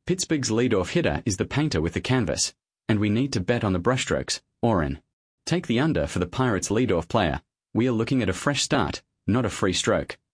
Pittsburgh's leadoff hitter is the painter with the canvas, and we need to bet on the brushstrokes, Oren. Take the under for the Pirates' leadoff player. We are looking at a fresh start, not a free stroke.